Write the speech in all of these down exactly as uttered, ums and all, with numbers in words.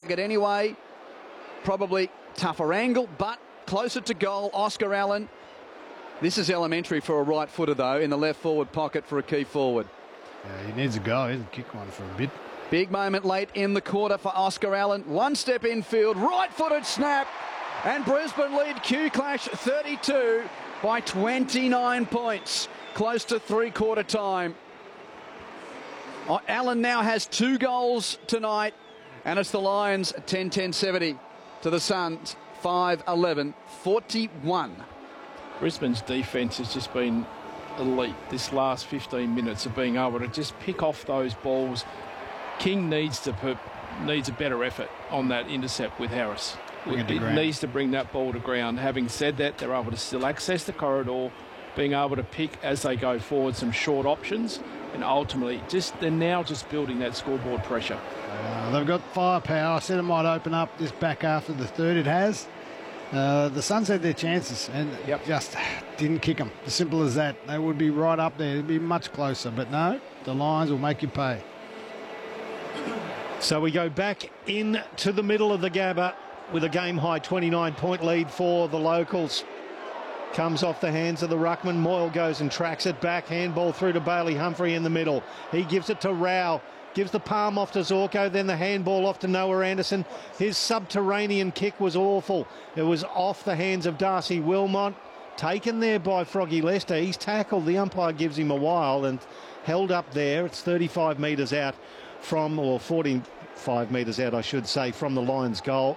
it anyway. Probably tougher angle, but closer to goal. Oscar Allen. This is elementary for a right footer, though, in the left forward pocket for a key forward. Yeah, he needs a goal. He hasn't kicked one for a bit. Big moment late in the quarter for Oscar Allen. One step infield, right-footed snap, and Brisbane lead Q-Clash thirty-two by twenty-nine points, close to three-quarter time. Allen now has two goals tonight, and it's the Lions ten ten seventy to the Suns five eleven forty-one. Brisbane's defence has just been elite this last fifteen minutes of being able to just pick off those balls. King needs to put, needs a better effort on that intercept with Harris. Bring it it to needs to bring that ball to ground. Having said that, they're able to still access the corridor, being able to pick as they go forward some short options, and ultimately just they're now just building that scoreboard pressure. Uh, they've got firepower. I said it might open up this back after the third. It has. Uh, the Suns had their chances and Yep. just didn't kick them. As simple as that. They would be right up there. It'd be much closer. But no, the Lions will make you pay. So we go back into the middle of the Gabba with a game-high twenty-nine point lead for the locals. Comes off the hands of the ruckman. Moyle goes and tracks it back. Handball through to Bailey Humphrey in the middle. He gives it to Rao. Gives the palm off to Zorko, then the handball off to Noah Anderson. His subterranean kick was awful. It was off the hands of Darcy Wilmot. Taken there by Froggy Lester. He's tackled. The umpire gives him a while and held up there. It's thirty-five metres out from, or forty-five metres out, I should say, from the Lions' goal.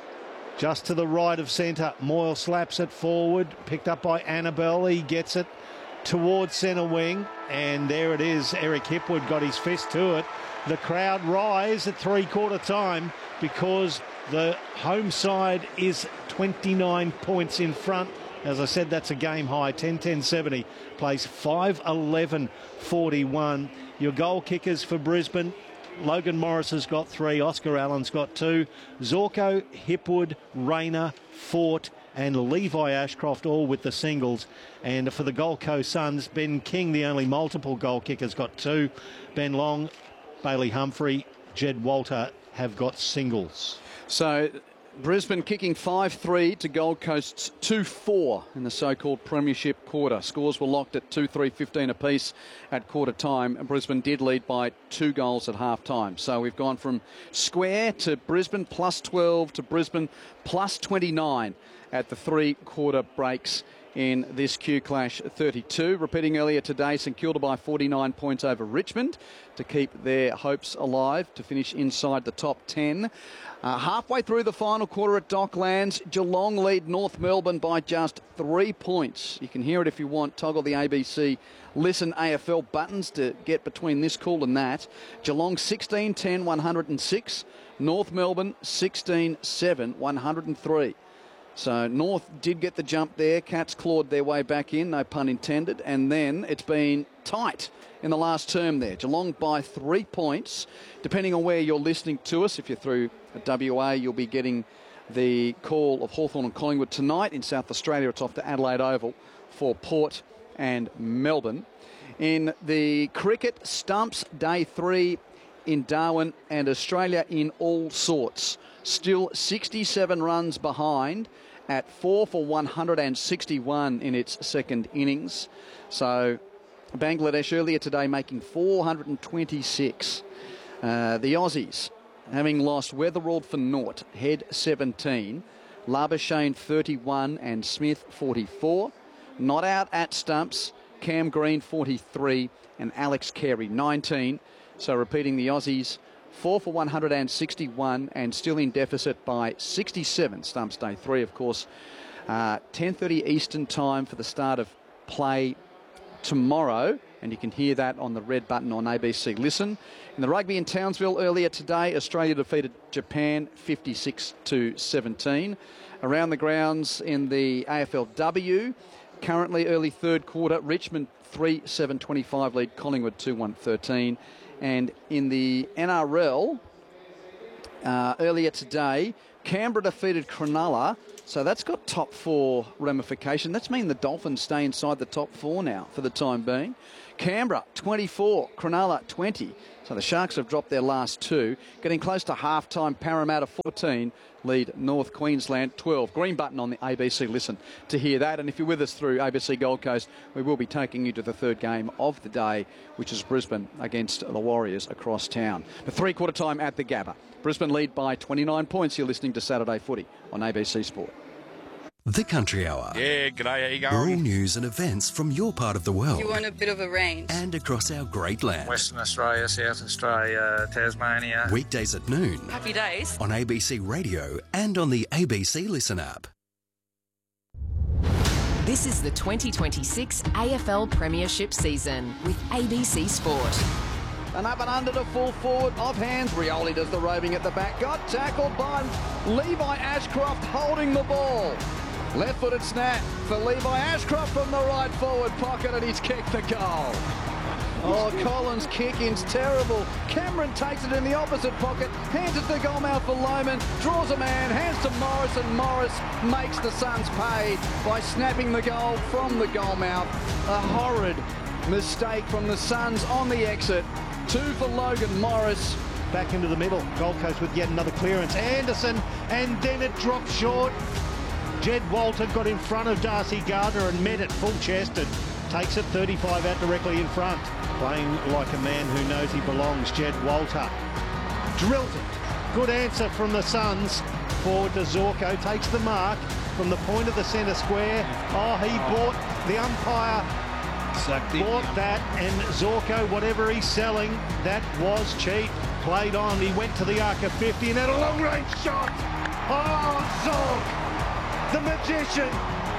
Just to the right of centre, Moyle slaps it forward. Picked up by Annabelle. He gets it towards centre wing, and there it is. Eric Hipwood got his fist to it. The crowd rise at three-quarter time because the home side is twenty-nine points in front. As I said, that's a game high. ten ten seventy plays five eleven forty-one. Your goal kickers for Brisbane: Logan Morris has got three, Oscar Allen's got two, Zorko, Hipwood, Rayner, Fort and Levi Ashcroft all with the singles. And for the Gold Coast Suns, Ben King, the only multiple goal kicker, has got two. Ben Long, Bailey Humphrey, Jed Walter have got singles. So Brisbane kicking five three to Gold Coast's two four in the so-called premiership quarter. Scores were locked at two three fifteen apiece at quarter time. Brisbane did lead by two goals at half time. So we've gone from square to Brisbane plus twelve to Brisbane plus twenty-nine at the three-quarter breaks in this Q-Clash thirty-two. Repeating earlier today, St Kilda by forty-nine points over Richmond to keep their hopes alive to finish inside the top ten. Uh, halfway through the final quarter at Docklands, Geelong lead North Melbourne by just three points. You can hear it if you want. Toggle the A B C Listen A F L buttons to get between this call and that. Geelong sixteen ten, one oh six. North Melbourne sixteen seven, one oh three. So North did get the jump there. Cats clawed their way back in, no pun intended. And then it's been tight in the last term there. Geelong by three points. Depending on where you're listening to us, if you're through W A, you'll be getting the call of Hawthorn and Collingwood tonight. In South Australia, it's off to Adelaide Oval for Port and Melbourne. In the cricket, stumps day three in Darwin and Australia in all sorts. Still sixty-seven runs behind at four for one hundred sixty-one in its second innings. So Bangladesh earlier today making four hundred twenty-six. Uh, the Aussies having lost Weatherald for naught, Head seventeen, Labuschagne thirty-one and Smith forty-four. Not out at stumps, Cam Green forty-three and Alex Carey nineteen. So repeating, the Aussies four for one hundred sixty-one and still in deficit by sixty-seven. Stumps day three, of course. Uh, ten thirty Eastern time for the start of play tomorrow, and you can hear that on the red button on A B C Listen. In the rugby in Townsville earlier today, Australia defeated Japan fifty-six to seventeen. Around the grounds in the A F L W, currently early third quarter, Richmond three seven twenty-five lead Collingwood two one thirteen. And in the N R L, uh, earlier today, Canberra defeated Cronulla, so that's got top four ramification. That's mean the Dolphins stay inside the top four now for the time being. Canberra twenty-four, Cronulla twenty. So the Sharks have dropped their last two. Getting close to half-time, Parramatta fourteen, lead North Queensland twelve. Green button on the A B C Listen to hear that. And if you're with us through A B C Gold Coast, we will be taking you to the third game of the day, which is Brisbane against the Warriors across town. The three-quarter time at the Gabba. Brisbane lead by twenty-nine points. You're listening to Saturday Footy on A B C Sport. The Country Hour. Yeah, g'day, how you We're all going? news and events from your part of the world. You want a bit of a range. And across our great land. Western Australia, South Australia, Tasmania. Weekdays at noon. Happy days. On A B C Radio and on the A B C Listen app. This is the twenty twenty-six A F L Premiership season with A B C Sport. And up and under to full forward, off hands. Rioli does the roving at the back. Got tackled by Levi Ashcroft holding the ball. Left-footed snap for Levi Ashcroft from the right forward pocket, and he's kicked the goal. Oh, Collins' kick-in's terrible. Cameron takes it in the opposite pocket, hands it to goalmouth for Lohman, draws a man, hands to Morris, and Morris makes the Suns pay by snapping the goal from the goalmouth. A horrid mistake from the Suns on the exit. Two for Logan Morris. Back into the middle. Gold Coast with yet another clearance. Anderson, and then it dropped short. Jed Walter got in front of Darcy Gardner and met it full-chested. Takes it thirty-five out directly in front. Playing like a man who knows he belongs, Jed Walter. Drills it. Good answer from the Suns. Forward to Zorko. Takes the mark from the point of the centre square. Oh, he bought the umpire. Bought that, and Zorko, whatever he's selling, that was cheap. Played on. He went to the arc of fifty and had a long-range shot. Oh, Zork! The magician,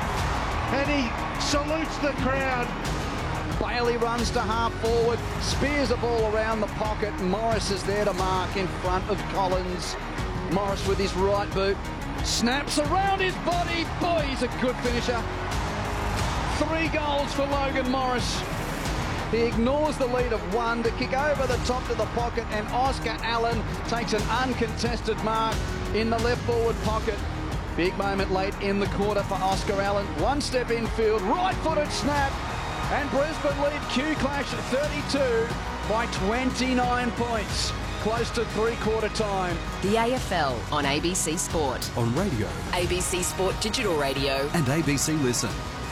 and he salutes the crowd. Bailey runs to half forward, spears a ball around the pocket. Morris is there to mark in front of Collins. Morris with his right boot, snaps around his body. Boy, he's a good finisher. Three goals for Logan Morris. He ignores the lead of one to kick over the top to the pocket, and Oscar Allen takes an uncontested mark in the left forward pocket. Big moment late in the quarter for Oscar Allen. One step infield, right-footed snap, and Brisbane lead Q-Clash thirty-two by twenty-nine points. Close to three-quarter time. The A F L on A B C Sport. On radio. A B C Sport Digital Radio. And A B C Listen.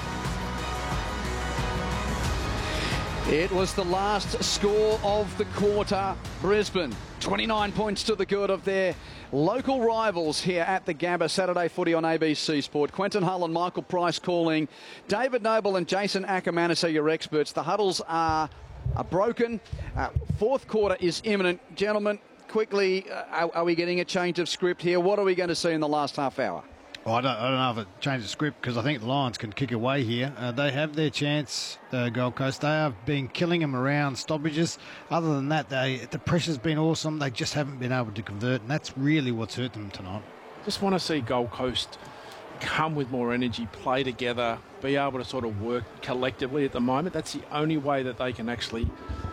It was the last score of the quarter. Brisbane, twenty-nine points to the good of their local rivals here at the Gabba. Saturday Footy on A B C Sport. Quentin Hull and Michael Price calling. David Noble and Jason Ackermanis are your experts. The huddles are, are broken. Uh, fourth quarter is imminent. Gentlemen, quickly, uh, are, are we getting a change of script here? What are we going to see in the last half hour? Well, I don't, I don't know if it changed the script because I think the Lions can kick away here. Uh, they have their chance, uh, Gold Coast. They have been killing them around stoppages. Other than that, they, the pressure's been awesome. They just haven't been able to convert, and that's really what's hurt them tonight. Just want to see Gold Coast come with more energy, play together, be able to sort of work collectively at the moment. That's the only way that they can actually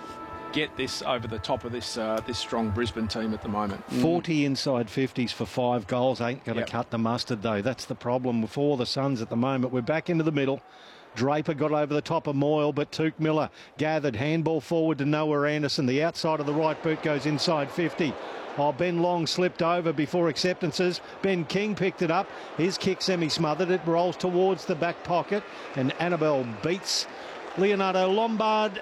get this over the top of this uh, this strong Brisbane team at the moment. forty inside fifties for five goals ain't going to Yep. cut the mustard, though. That's the problem for the Suns at the moment. We're back into the middle. Draper got over the top of Moyle, but Touk Miller gathered. Handball forward to Noah Anderson. The outside of the right boot goes inside fifty. Oh, Ben Long slipped over before acceptances. Ben King picked it up. His kick semi-smothered. It rolls towards the back pocket, and Annabelle beats Leonardo Lombard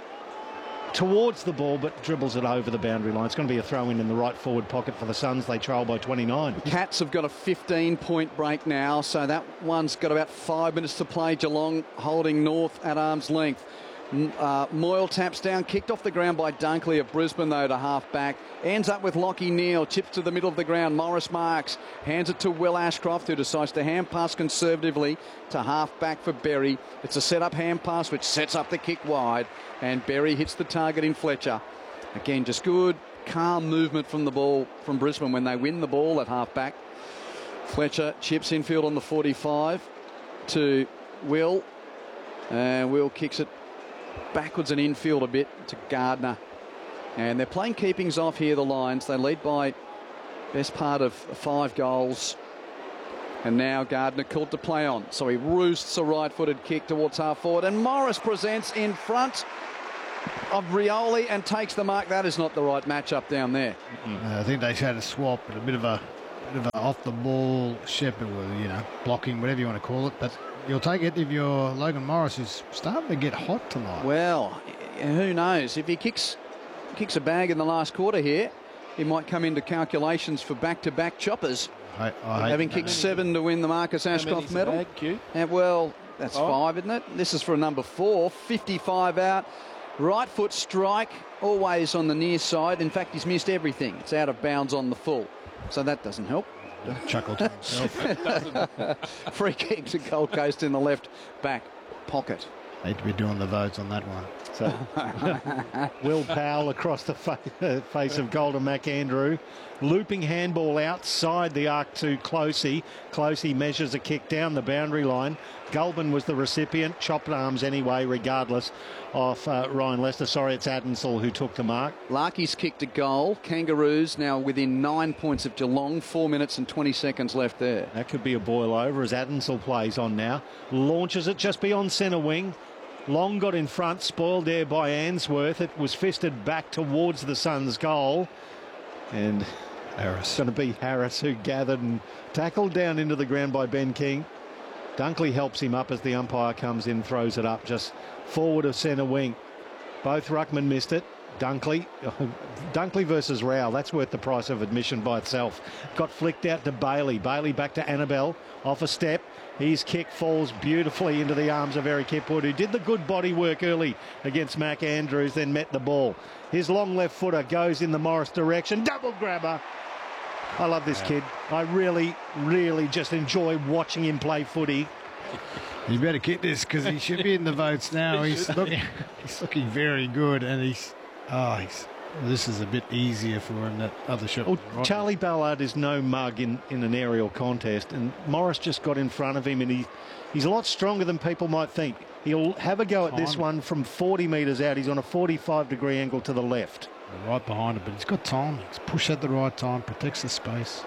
towards the ball, but dribbles it over the boundary line. It's going to be a throw-in in the right forward pocket for the Suns. They trail by twenty-nine. Cats have got a fifteen-point break now, so that one's got about five minutes to play. Geelong holding North at arm's length. Uh, Moyle taps down, kicked off the ground by Dunkley of Brisbane, though, to half-back. Ends up with Lockie Neal, chips to the middle of the ground. Morris marks, hands it to Will Ashcroft, who decides to hand pass conservatively to half-back for Berry. It's a set-up hand pass, which sets up the kick wide, and Berry hits the target in Fletcher. Again, just good, calm movement from the ball from Brisbane when they win the ball at half-back. Fletcher chips infield on the forty-five to Will, and Will kicks it backwards and infield a bit to Gardner. And they're playing keepings off here, the Lions. They lead by best part of five goals. And now Gardner called to play on. So he roosts a right-footed kick towards half forward. And Morris presents in front of Rioli and takes the mark. That is not the right matchup down there. Mm-hmm. uh, I think they had a swap, but a bit of a bit of a off-the-ball Shepherd, with, you know, blocking, whatever you want to call it. But you'll take it if you're Logan Morris, who's starting to get hot tonight. Well, who knows? If he kicks kicks a bag in the last quarter here, he might come into calculations for back-to-back choppers. I, I Having kicked seven to win the Marcus Ashcroft medal. And well, that's oh. five, isn't it? This is for a number four. fifty-five out. Right foot strike, always on the near side. In fact, he's missed everything. It's out of bounds on the full. So that doesn't help. Chuckle to himself. Free kick to Gold Coast in the left back pocket. Need to be doing the votes on that one. So, Will Powell across the fa- face of Golden McAndrew. Looping handball outside the arc to Closey. Closey measures a kick down the boundary line. Gulbin was the recipient. Chopped arms anyway, regardless of uh, Ryan Lester. Sorry, it's Adensall who took the mark. Larky's kicked a goal. Kangaroos now within nine points of Geelong. Four minutes and twenty seconds left there. That could be a boil over as Adensall plays on now. Launches it just beyond centre wing. Long got in front, spoiled there by Answorth. It was fisted back towards the Suns' goal. And Harris. Going to be Harris who gathered and tackled down into the ground by Ben King. Dunkley helps him up as the umpire comes in, throws it up just forward of centre wing. Both ruckmen missed it. Dunkley, Dunkley versus Rowell, that's worth the price of admission by itself. Got flicked out to Bailey. Bailey back to Annabelle, off a step. His kick falls beautifully into the arms of Eric Hipwood, who did the good body work early against Mac Andrews, then met the ball. His long left footer goes in the Morris direction. Double grabber. I love this kid. I really, really just enjoy watching him play footy. You better get this because he should be in the votes now. He's, look, he's looking very good, and he's, oh, he's, this is a bit easier for him, that other shot. Well, right. Charlie Ballard is no mug in, in an aerial contest, and Morris just got in front of him, and he, he's a lot stronger than people might think. He'll have a go at this one from forty metres out. He's on a forty-five degree angle to the left. Right behind him, but he's got time. He's pushed at the right time, protects the space.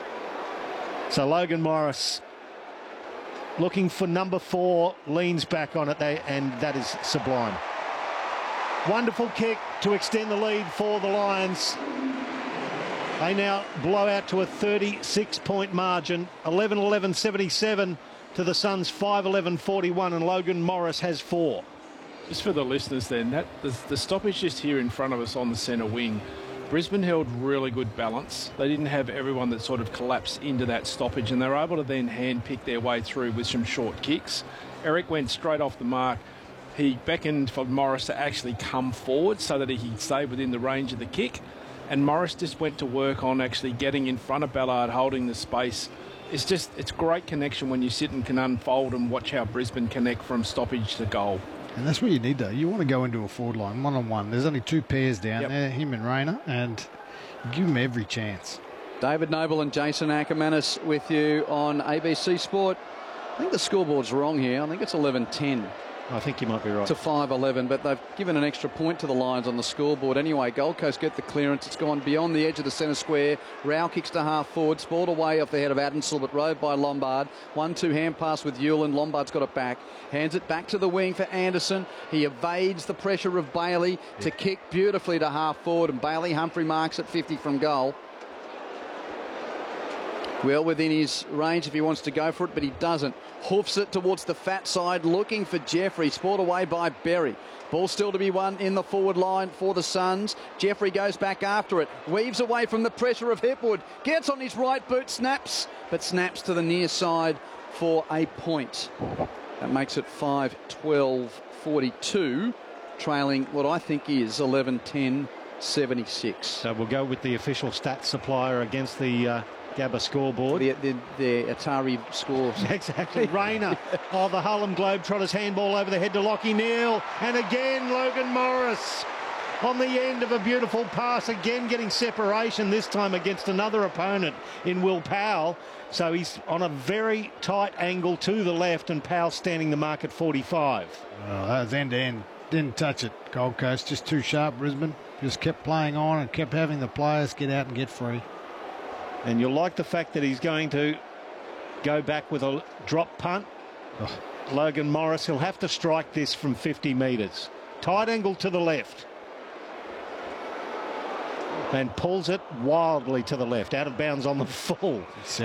So Logan Morris looking for number four, leans back on it, they, and that is sublime. Wonderful kick to extend the lead for the Lions. They now blow out to a thirty-six point margin. eleven eleven seventy-seven to the Suns, five eleven forty-one, and Logan Morris has four. Just for the listeners then, that the, the stoppage just here in front of us on the centre wing, Brisbane held really good balance. They didn't have everyone that sort of collapsed into that stoppage, and they were able to then hand-pick their way through with some short kicks. Eric went straight off the mark. He beckoned for Morris to actually come forward so that he could stay within the range of the kick, and Morris just went to work on actually getting in front of Ballard, holding the space. It's just, it's great connection when you sit and can unfold and watch how Brisbane connect from stoppage to goal. And that's what you need, though. You want to go into a forward line, one-on-one. There's only two pairs down yep. there, him and Rayner, and give him every chance. David Noble and Jason Ackermanis with you on A B C Sport. I think the scoreboard's wrong here. I think it's eleven ten. I think you might be right. To five eleven, but they've given an extra point to the Lions on the scoreboard. Anyway, Gold Coast get the clearance. It's gone beyond the edge of the centre square. Rao kicks to half forward, spoiled away off the head of Adensall, but rode by Lombard. one two hand pass with Hewlin. Lombard's got it back. Hands it back to the wing for Anderson. He evades the pressure of Bailey yeah. to kick beautifully to half forward, and Bailey Humphrey marks at fifty from goal. Well within his range if he wants to go for it, but he doesn't. Hoofs it towards the fat side, looking for Jeffrey. Spoiled away by Berry. Ball still to be won in the forward line for the Suns. Jeffrey goes back after it. Weaves away from the pressure of Hipwood. Gets on his right boot, snaps, but snaps to the near side for a point. That makes it five twelve forty-two, trailing what I think is eleven ten seventy-six. So we'll go with the official stats supplier against the uh, Gabba scoreboard. The, the, the Atari scores. Exactly. Rayner. Oh, the Harlem Globetrotters handball over the head to Lockie Neal. And again, Logan Morris on the end of a beautiful pass. Again, getting separation, this time against another opponent in Will Powell. So he's on a very tight angle to the left, and Powell standing the mark at forty-five. Oh, that was end-to-end. Didn't touch it, Gold Coast. Just too sharp, Brisbane. Just kept playing on and kept having the players get out and get free. And you'll like the fact that he's going to go back with a drop punt. Oh. Logan Morris, he'll have to strike this from fifty metres. Tight angle to the left. And pulls it wildly to the left, out of bounds on the full.